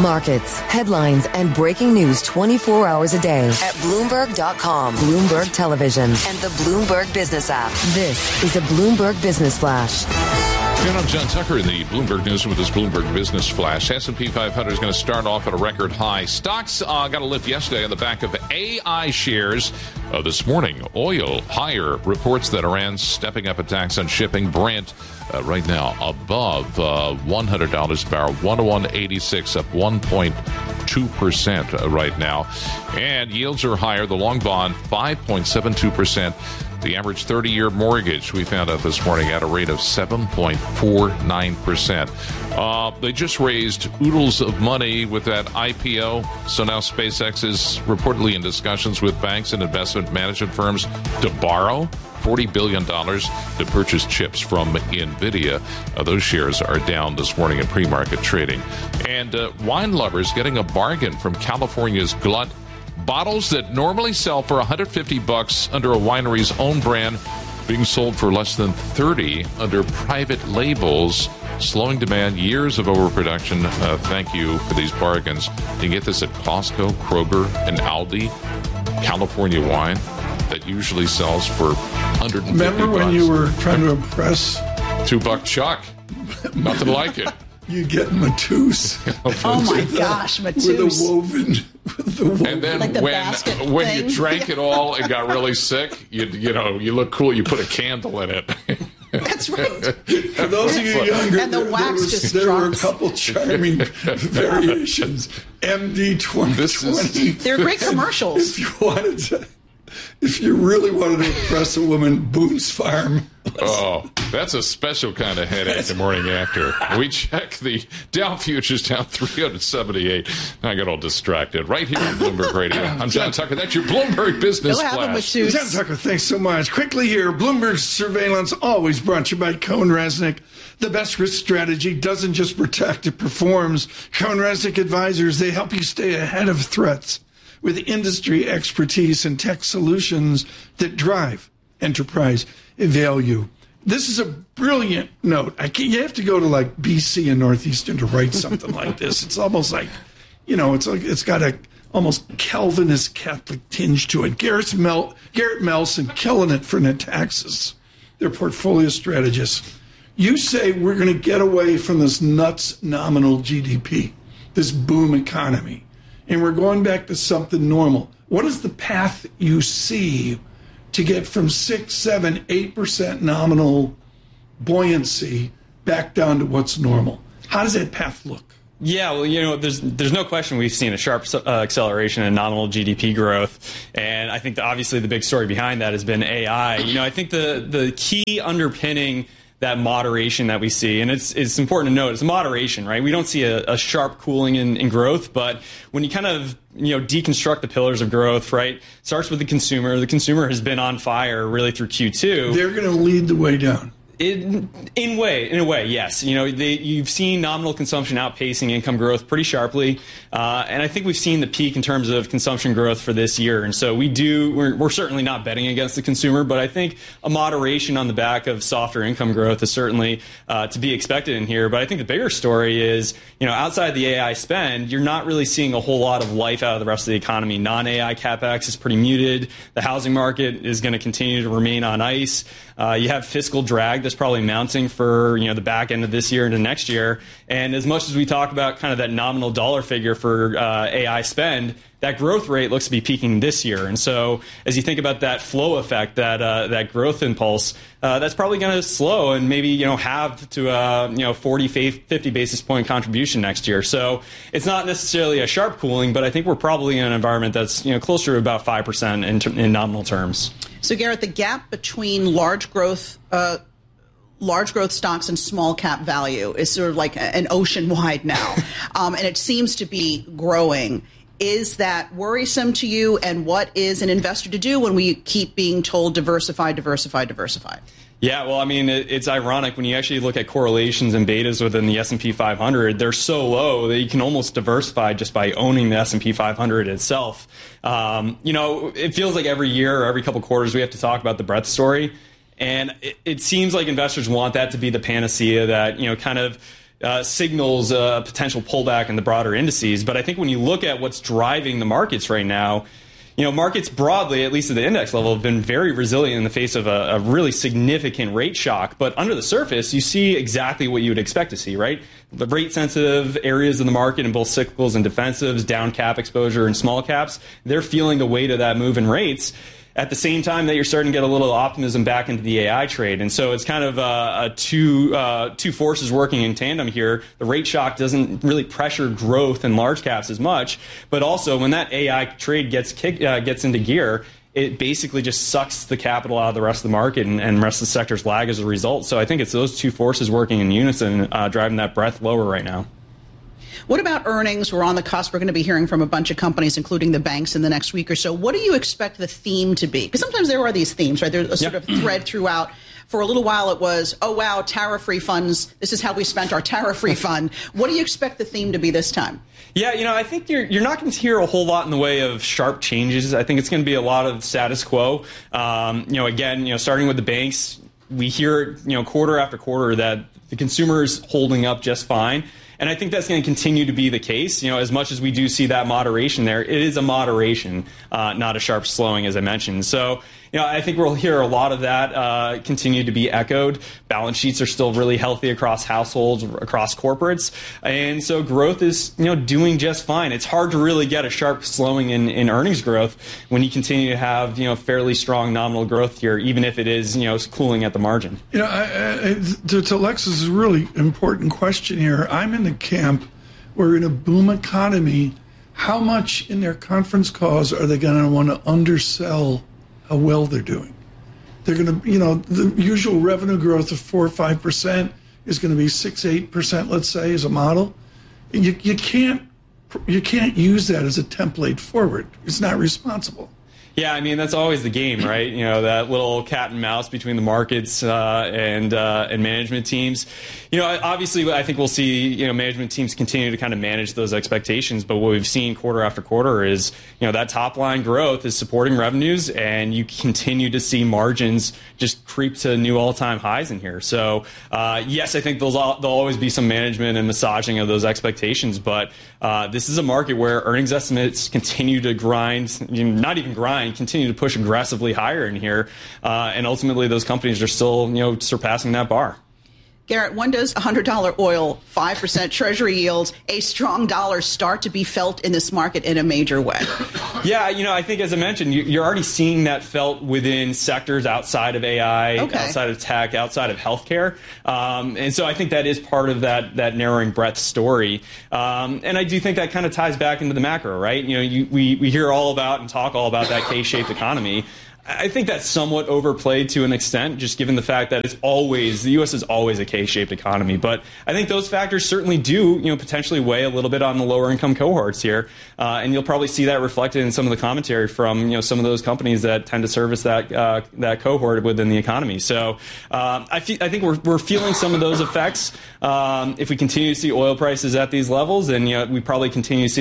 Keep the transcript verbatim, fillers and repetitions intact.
Markets, headlines, and breaking news twenty-four hours a day at Bloomberg dot com, Bloomberg Television, and the Bloomberg Business app. This is a Bloomberg Business Flash. And I'm John Tucker in the Bloomberg Newsroom with this Bloomberg Business Flash. S and P five hundred is going to start off at a record high. Stocks uh, got a lift yesterday on the back of A I shares. Uh, this morning, oil higher. Reports that Iran's stepping up attacks on shipping. Brent uh, right now above uh, one hundred dollars a barrel, one oh one eighty-six, up one point two percent uh, right now. And yields are higher. The long bond, five point seven two percent. The average thirty-year mortgage, we found out this morning, at a rate of seven point four nine percent. Uh, they just raised oodles of money with that I P O. So now SpaceX is reportedly in discussions with banks and investment management firms to borrow forty billion dollars to purchase chips from NVIDIA. Uh, those shares are down this morning in pre-market trading. And uh, wine lovers getting a bargain from California's Glut. Bottles that normally sell for one hundred fifty bucks under a winery's own brand being sold for less than thirty under private labels, slowing demand, years of overproduction. Uh, thank you for these bargains. You can get this at Costco, Kroger, and Aldi. California wine that usually sells for one hundred fifty Remember when bucks. You were trying to impress? Two buck chuck. Nothing like it. You get Matus. Oh my gosh, Matus. With a woven, with the woven. And then Like the when basket when thing. you drank it all and got really sick, you you know you look cool. You put a candle in it. That's right. For those of you younger, And the there, wax there, was, just there were a drops. couple charming variations. M D twenty twenty. They're great commercials. If you wanted to, if you really wanted to impress a woman, Boone's Farm. Oh, that's a special kind of headache the morning after. We check the Dow futures down three hundred seventy-eight. I got all distracted. Right here on Bloomberg Radio. I'm John Tucker. That's your Bloomberg Business Go have them with Flash. Matus. John Tucker, thanks so much. Quickly here, Bloomberg's surveillance always brought to you by Cohn Resnick. The best risk strategy doesn't just protect, it performs. Cohn Resnick Advisors, they help you stay ahead of threats with industry expertise and tech solutions that drive enterprise value. This is a brilliant note. I can't, you have to go to like B C and Northeastern to write something like this. It's almost like, you know, it's like it's got a almost Calvinist Catholic tinge to it. Garrett, Mel, Garrett Melson killing it for Netaxis, their portfolio strategist. You say we're going to get away from this nuts nominal G D P, this boom economy, and we're going back to something normal. What is the path you see to get from six, seven, eight percent nominal buoyancy back down to what's normal? How does that path look? Yeah, well, you know, there's there's no question we've seen a sharp uh, acceleration in nominal G D P growth, and I think that obviously the big story behind that has been A I. You know, I think the the key underpinning that moderation that we see, and it's it's important to note, it's a moderation, right? We don't see a, a sharp cooling in, in growth, but when you kind of you know deconstruct the pillars of growth, right, it starts with the consumer. The consumer has been on fire really through Q two. They're going to lead the way down. In, in way, in a way, yes. You know, they, you've seen nominal consumption outpacing income growth pretty sharply, uh, and I think we've seen the peak in terms of consumption growth for this year. And so we do. We're, we're certainly not betting against the consumer, but I think a moderation on the back of softer income growth is certainly uh, to be expected in here. But I think the bigger story is, you know, outside the A I spend, you're not really seeing a whole lot of life out of the rest of the economy. Non-A I capex is pretty muted. The housing market is going to continue to remain on ice. Uh, you have fiscal drag that's probably mounting for you know the back end of this year into next year. And as much as we talk about kind of that nominal dollar figure for uh, A I spend, that growth rate looks to be peaking this year. And so as you think about that flow effect, that uh, that growth impulse, uh, that's probably going to slow and maybe you know have to uh, you know forty, fifty basis point contribution next year. So it's not necessarily a sharp cooling, but I think we're probably in an environment that's you know closer to about five percent in, ter- in nominal terms. So, Garrett, the gap between large growth uh, large growth stocks and small cap value is sort of like an ocean wide now, um, and it seems to be growing. Is that worrisome to you? And what is an investor to do when we keep being told diversify, diversify, diversify? Yeah, well, I mean, it, it's ironic when you actually look at correlations and betas within the S and P five hundred. They're so low that you can almost diversify just by owning the S and P five hundred itself. Um, you know, it feels like every year or every couple quarters we have to talk about the breadth story. And it, it seems like investors want that to be the panacea that, you know, kind of uh, signals a potential pullback in the broader indices. But I think when you look at what's driving the markets right now, you know, markets broadly, at least at the index level, have been very resilient in the face of a, a really significant rate shock. But under the surface, you see exactly what you would expect to see, right? The rate-sensitive areas of the market in both cyclicals and defensives, down cap exposure and small caps, they're feeling the weight of that move in rates. At the same time that you're starting to get a little optimism back into the A I trade. And so it's kind of uh, a two uh, two forces working in tandem here. The rate shock doesn't really pressure growth in large caps as much, but also when that A I trade gets kick, uh, gets into gear, it basically just sucks the capital out of the rest of the market, and, and the rest of the sectors lag as a result. So I think it's those two forces working in unison, uh, driving that breadth lower right now. What about earnings? We're on the cusp. We're going to be hearing from a bunch of companies, including the banks, in the next week or so. What do you expect the theme to be? Because sometimes there are these themes, right? There's a sort yep. of thread throughout. For a little while, it was, oh, wow, tariff refunds. This is how we spent our tariff refund. What do you expect the theme to be this time? Yeah, you know, I think you're you're not going to hear a whole lot in the way of sharp changes. I think it's going to be a lot of status quo. Um, you know, again, you know, starting with the banks, we hear, you know, quarter after quarter that the consumer is holding up just fine. And I think that's going to continue to be the case. You know, as much as we do see that moderation there, it is a moderation, uh, not a sharp slowing, as I mentioned. So, you know, I think we'll hear a lot of that uh, continue to be echoed. Balance sheets are still really healthy across households, across corporates. And so growth is, you know, doing just fine. It's hard to really get a sharp slowing in, in earnings growth when you continue to have, you know, fairly strong nominal growth here, even if it is, you know, cooling at the margin. You know, I, I, to, to Alexa's really important question here, I'm in the camp where in a boom economy, how much in their conference calls are they going to want to undersell how well they're doing? They're going to, you know, the usual revenue growth of four or five percent is going to be six, eight percent, let's say, as a model. And you you can't you can't use that as a template forward. It's not responsible. Yeah, I mean, that's always the game, right? You know, that little cat and mouse between the markets uh, and uh, and management teams. You know, obviously, I think we'll see, you know, management teams continue to kind of manage those expectations. But what we've seen quarter after quarter is, you know, that top line growth is supporting revenues, and you continue to see margins just creep to new all-time highs in here. So, uh, yes, I think there'll, there'll always be some management and massaging of those expectations. But uh, this is a market where earnings estimates continue to grind, you know, not even grind, continue to push aggressively higher in here, uh, and ultimately those companies are still, you know, surpassing that bar. Garrett, when does one hundred dollar oil, five percent Treasury yields, a strong dollar start to be felt in this market in a major way? Yeah, you know, I think as I mentioned, you're already seeing that felt within sectors outside of A I, okay. outside of tech, outside of healthcare. Um, and so I think that is part of that that narrowing breadth story. Um, and I do think that kind of ties back into the macro, right? You know, you, we, we hear all about and talk all about that K-shaped economy. I think that's somewhat overplayed to an extent, just given the fact that it's always, the U S is always a K-shaped economy. But I think those factors certainly do, you know, potentially weigh a little bit on the lower income cohorts here. Uh, and you'll probably see that reflected in some of the commentary from, you know, some of those companies that tend to service that uh, that cohort within the economy. So uh, I, fe- I think we're, we're feeling some of those effects. Um, if we continue to see oil prices at these levels, then, you know, we probably continue to see